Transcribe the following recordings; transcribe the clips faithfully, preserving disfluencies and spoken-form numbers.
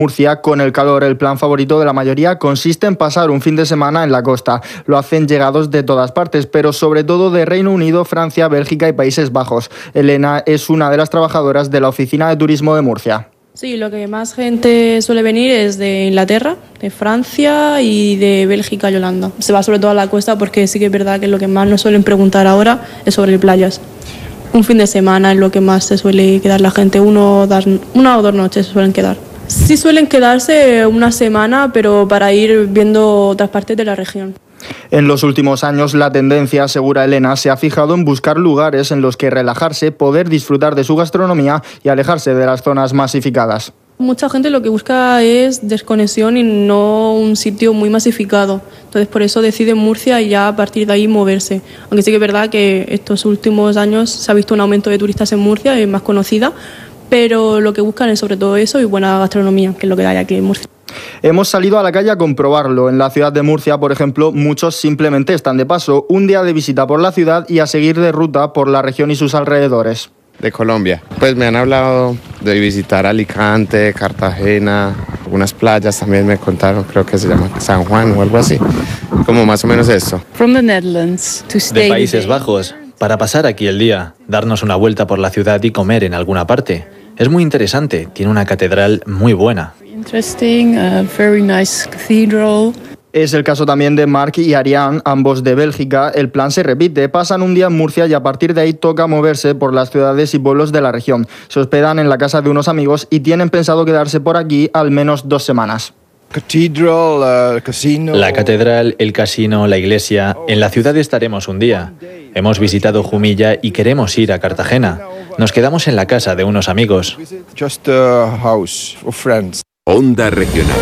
Murcia, con el calor, el plan favorito de la mayoría consiste en pasar un fin de semana en la costa. Lo hacen llegados de todas partes, pero sobre todo de Reino Unido, Francia, Bélgica y Países Bajos. Elena es una de las trabajadoras de la Oficina de Turismo de Murcia. Sí, lo que más gente suele venir es de Inglaterra, de Francia y de Bélgica y Holanda. Se va sobre todo a la costa porque sí que es verdad que lo que más nos suelen preguntar ahora es sobre playas. Un fin de semana es lo que más se suele quedar la gente, uno, una o dos noches se suelen quedar. Sí suelen quedarse una semana, pero para ir viendo otras partes de la región. En los últimos años, la tendencia, asegura Elena, se ha fijado en buscar lugares en los que relajarse, poder disfrutar de su gastronomía y alejarse de las zonas masificadas. Mucha gente lo que busca es desconexión y no un sitio muy masificado. Entonces, por eso deciden Murcia y ya a partir de ahí moverse. Aunque sí que es verdad que estos últimos años se ha visto un aumento de turistas en Murcia, es más conocida, pero lo que buscan es sobre todo eso y buena gastronomía, que es lo que hay aquí en Murcia. Hemos salido a la calle a comprobarlo. En la ciudad de Murcia, por ejemplo, muchos simplemente están de paso, un día de visita por la ciudad y a seguir de ruta por la región y sus alrededores. De Colombia. Pues me han hablado de visitar Alicante, Cartagena, algunas playas también me contaron, creo que se llama San Juan o algo así. Como más o menos eso. From the Netherlands to stay de Países Bajos, para pasar aquí el día, darnos una vuelta por la ciudad y comer en alguna parte. Es muy interesante, tiene una catedral muy buena. Interesting, a very nice cathedral. Es el caso también de Marc y Ariane, ambos de Bélgica. El plan se repite, pasan un día en Murcia y a partir de ahí toca moverse por las ciudades y pueblos de la región. Se hospedan en la casa de unos amigos y tienen pensado quedarse por aquí al menos dos semanas. Cathedral, uh, casino. La catedral, el casino, la iglesia. En la ciudad estaremos un día. Hemos visitado Jumilla y queremos ir a Cartagena. Nos quedamos en la casa de unos amigos. Just a house of friends. Onda Regional.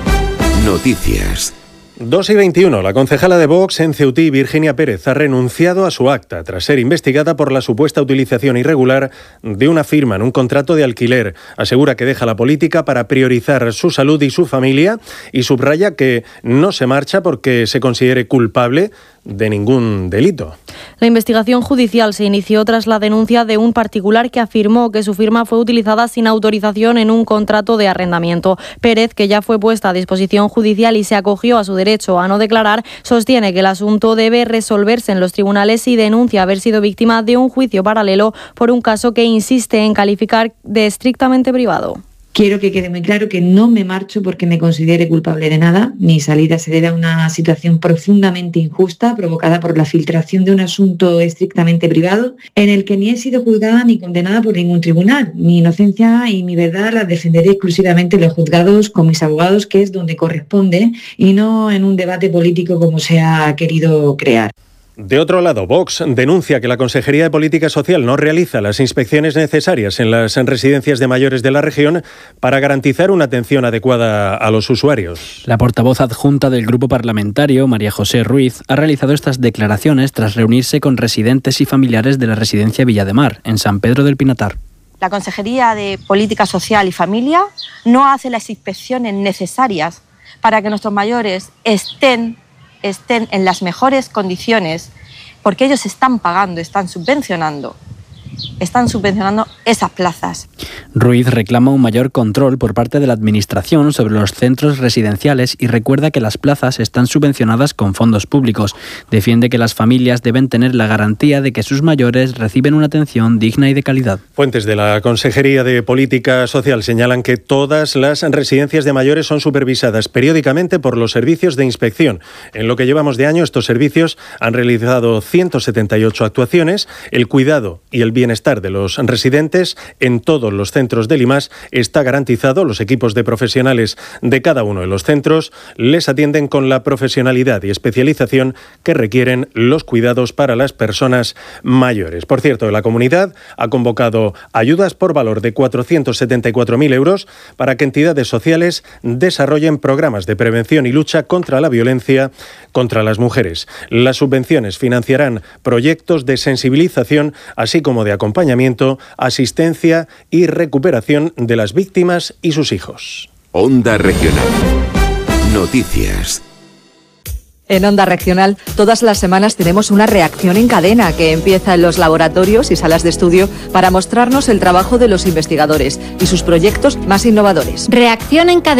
Noticias. dos y veintiuno. La concejala de Vox en Ceutí, Virginia Pérez, ha renunciado a su acta tras ser investigada por la supuesta utilización irregular de una firma en un contrato de alquiler. Asegura que deja la política para priorizar su salud y su familia y subraya que no se marcha porque se considere culpable de ningún delito. La investigación judicial se inició tras la denuncia de un particular que afirmó que su firma fue utilizada sin autorización en un contrato de arrendamiento. Pérez, que ya fue puesta a disposición judicial y se acogió a su derecho a no declarar, sostiene que el asunto debe resolverse en los tribunales y denuncia haber sido víctima de un juicio paralelo por un caso que insiste en calificar de estrictamente privado. Quiero que quede muy claro que no me marcho porque me considere culpable de nada. Mi salida se debe a una situación profundamente injusta provocada por la filtración de un asunto estrictamente privado en el que ni he sido juzgada ni condenada por ningún tribunal. Mi inocencia y mi verdad las defenderé exclusivamente en los juzgados con mis abogados, que es donde corresponde, y no en un debate político como se ha querido crear. De otro lado, Vox denuncia que la Consejería de Política Social no realiza las inspecciones necesarias en las residencias de mayores de la región para garantizar una atención adecuada a los usuarios. La portavoz adjunta del grupo parlamentario, María José Ruiz, ha realizado estas declaraciones tras reunirse con residentes y familiares de la residencia Villa de Mar, en San Pedro del Pinatar. La Consejería de Política Social y Familia no hace las inspecciones necesarias para que nuestros mayores estén estén en las mejores condiciones, porque ellos están pagando, están subvencionando, están subvencionando esas plazas. Ruiz reclama un mayor control por parte de la Administración sobre los centros residenciales y recuerda que las plazas están subvencionadas con fondos públicos. Defiende que las familias deben tener la garantía de que sus mayores reciben una atención digna y de calidad. Fuentes de la Consejería de Política Social señalan que todas las residencias de mayores son supervisadas periódicamente por los servicios de inspección. En lo que llevamos de año, estos servicios han realizado ciento setenta y ocho actuaciones. El cuidado y el bienestar de los residentes en todos los centros del I M A S está garantizado. Los equipos de profesionales de cada uno de los centros les atienden con la profesionalidad y especialización que requieren los cuidados para las personas mayores. Por cierto, la comunidad ha convocado ayudas por valor de cuatrocientos setenta y cuatro mil euros para que entidades sociales desarrollen programas de prevención y lucha contra la violencia contra las mujeres. Las subvenciones financiarán proyectos de sensibilización, así como de acompañamiento, asistencia y recuperación de las víctimas y sus hijos. Onda Regional. Noticias. En Onda Regional, todas las semanas tenemos una reacción en cadena que empieza en los laboratorios y salas de estudio para mostrarnos el trabajo de los investigadores y sus proyectos más innovadores. Reacción en cadena.